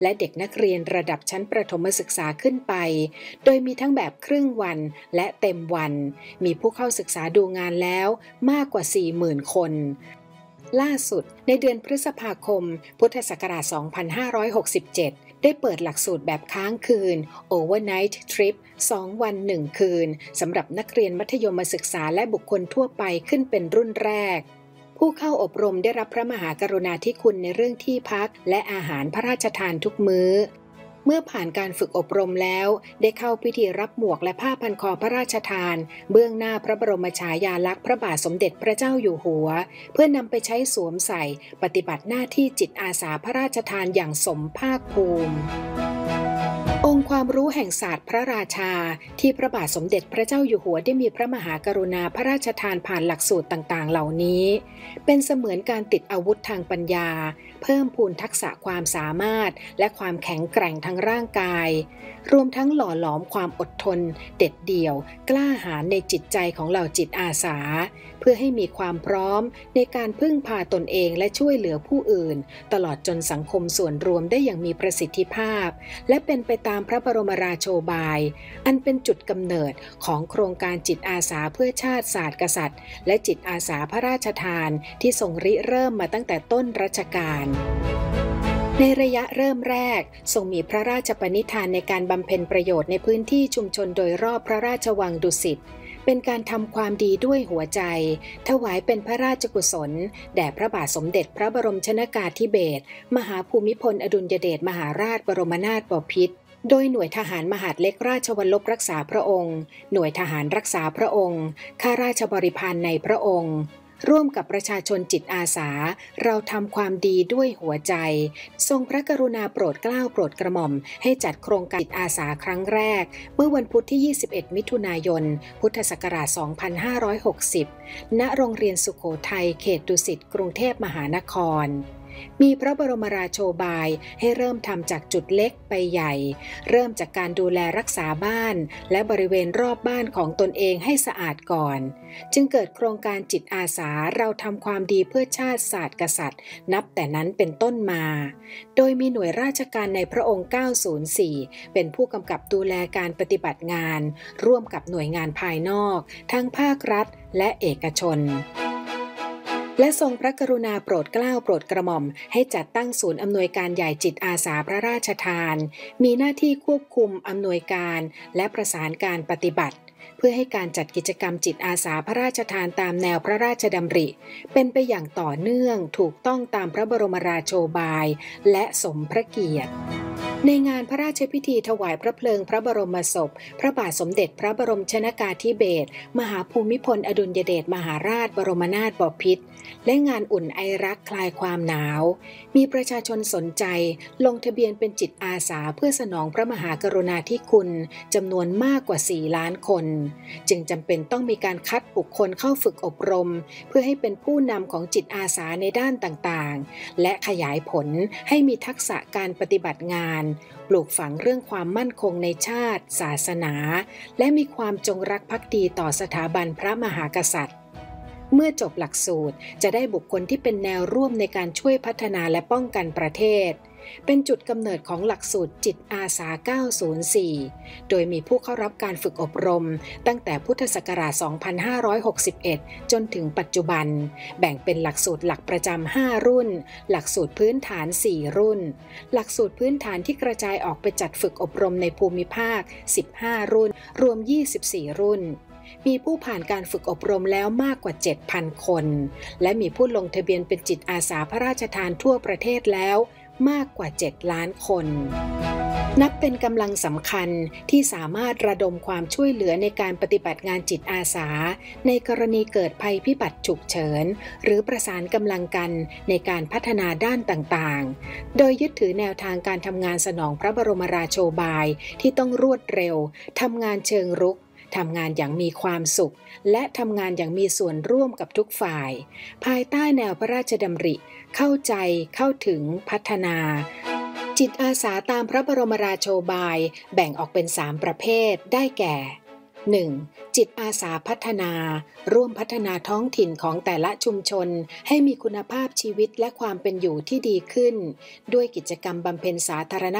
และเด็กนักเรียนระดับชั้นประถมศึกษาขึ้นไปโดยมีทั้งแบบครึ่งวันและเต็มวันมีผู้เข้าศึกษาดูงานแล้วมากกว่า 40,000 คนล่าสุดในเดือนพฤษภาคมพุทธศักราช 2567 ได้เปิดหลักสูตรแบบค้างคืน Overnight Trip 2 วัน 1 คืนสำหรับนักเรียนมัธยมศึกษาและบุคคลทั่วไปขึ้นเป็นรุ่นแรกผู้เข้าอบรมได้รับพระมหากรุณาธิคุณในเรื่องที่พักและอาหารพระราชทานทุกมื้อเมื่อผ่านการฝึกอบรมแล้วได้เข้าพิธีรับหมวกและผ้าพันคอพระราชทานเบื้องหน้าพระบรมฉายาลักษณ์พระบาทสมเด็จพระเจ้าอยู่หัวเพื่อนำไปใช้สวมใส่ปฏิบัติหน้าที่จิตอาสาพระราชทานอย่างสมภาคภูมิองค์ความรู้แห่งศาสตร์พระราชาที่พระบาทสมเด็จพระเจ้าอยู่หัวได้มีพระมหากรุณาพระราชทานผ่านหลักสูตรต่างๆเหล่านี้เป็นเสมือนการติดอาวุธทางปัญญาเพิ่มพูนทักษะความสามารถและความแข็งแกร่งทางร่างกายรวมทั้งหล่อหลอมความอดทนเด็ดเดี่ยวกล้าหาญในจิตใจของเหล่าจิตอาสาเพื่อให้มีความพร้อมในการพึ่งพาตนเองและช่วยเหลือผู้อื่นตลอดจนสังคมส่วนรวมได้อย่างมีประสิทธิภาพและเป็นไปตามพระบรมราโชบายอันเป็นจุดกำเนิดของโครงการจิตอาสาเพื่อชาติศาสตร์กษัตริย์และจิตอาสาพระราชทานที่ทรงริเริ่มมาตั้งแต่ต้นรัชกาลในระยะเริ่มแรกทรงมีพระราชปณิธานในการบำเพ็ญประโยชน์ในพื้นที่ชุมชนโดยรอบพระราชวังดุสิตเป็นการทำความดีด้วยหัวใจถวายเป็นพระราชกุศลแด่พระบาทสมเด็จพระบรมชนกาธิเบศรมหาภูมิพลอดุลยเดชมหาราชบรมนาถบพิตรโดยหน่วยทหารมหาดเล็กราชวัลลบรักษาพระองค์หน่วยทหารรักษาพระองค์ข้าราชบริพารในพระองค์ร่วมกับประชาชนจิตอาสาเราทำความดีด้วยหัวใจทรงพระกรุณาโปรดเกล้าโปรดกระหม่อมให้จัดโครงการจิตอาสาครั้งแรกเมื่อวันพุธที่ 21 มิถุนายน พุทธศักราช 2560 ณ โรงเรียนสุโขทัยเขตดุสิตกรุงเทพมหานครมีพระบรมราโชบายให้เริ่มทำจากจุดเล็กไปใหญ่เริ่มจากการดูแลรักษาบ้านและบริเวณรอบบ้านของตนเองให้สะอาดก่อนจึงเกิดโครงการจิตอาสาเราทำความดีเพื่อชาติศาสตร์กษัตริย์นับแต่นั้นเป็นต้นมาโดยมีหน่วยราชการในพระองค์ 904 เป็นผู้กำกับดูแลการปฏิบัติงานร่วมกับหน่วยงานภายนอกทั้งภาครัฐและเอกชนและทรงพระกรุณาโปรดเกล้าโปรดกระหม่อมให้จัดตั้งศูนย์อำนวยการใหญ่จิตอาสาพระราชทานมีหน้าที่ควบคุมอำนวยการและประสานการปฏิบัติเพื่อให้การจัดกิจกรรมจิตอาสาพระราชทานตามแนวพระราชดำริเป็นไปอย่างต่อเนื่องถูกต้องตามพระบรมราโชบายและสมพระเกียรติในงานพระราชพิธีถวายพระเพลิงพระบรมศพพระบาทสมเด็จพระบรมชนกาธิเบศรมหาภูมิพลอดุลยเดชมหาราชบรมนาถบพิตรและงานอุ่นไอรักคลายความหนาวมีประชาชนสนใจลงทะเบียนเป็นจิตอาสาเพื่อสนองพระมหากรุณาธิคุณจำนวนมากกว่า 4 ล้านคนจึงจำเป็นต้องมีการคัดบุคคลเข้าฝึกอบรมเพื่อให้เป็นผู้นำของจิตอาสาในด้านต่างๆและขยายผลให้มีทักษะการปฏิบัติงานปลูกฝังเรื่องความมั่นคงในชาติศาสนาและมีความจงรักภักดีต่อสถาบันพระมหากษัตริย์เมื่อจบหลักสูตรจะได้บุคคลที่เป็นแนวร่วมในการช่วยพัฒนาและป้องกันประเทศเป็นจุดกำเนิดของหลักสูตรจิตอาสา 904 โดยมีผู้เข้ารับการฝึกอบรมตั้งแต่พุทธศักราช 2561 จนถึงปัจจุบันแบ่งเป็นหลักสูตรหลักประจำ 5 รุ่นหลักสูตรพื้นฐาน 4 รุ่นหลักสูตรพื้นฐานที่กระจายออกไปจัดฝึกอบรมในภูมิภาค 15 รุ่นรวม 24 รุ่นมีผู้ผ่านการฝึกอบรมแล้วมากกว่า 7,000 คนและมีผู้ลงทะเบียนเป็นจิตอาสาพระราชทานทั่วประเทศแล้วมากกว่า 7 ล้านคนนับเป็นกำลังสำคัญที่สามารถระดมความช่วยเหลือในการปฏิบัติงานจิตอาสาในกรณีเกิดภัยพิบัติฉุกเฉินหรือประสานกำลังกันในการพัฒนาด้านต่างๆโดยยึดถือแนวทางการทำงานสนองพระบรมราโชบายที่ต้องรวดเร็วทำงานเชิงรุกทำงานอย่างมีความสุขและทำงานอย่างมีส่วนร่วมกับทุกฝ่ายภายใต้แนวพระราชดำริเข้าใจเข้าถึงพัฒนาจิตอาสาตามพระบรมราโชบายแบ่งออกเป็น3ประเภทได้แก่ 1. จิตอาสาพัฒนาร่วมพัฒนาท้องถิ่นของแต่ละชุมชนให้มีคุณภาพชีวิตและความเป็นอยู่ที่ดีขึ้นด้วยกิจกรรมบำเพ็ญสาธารณ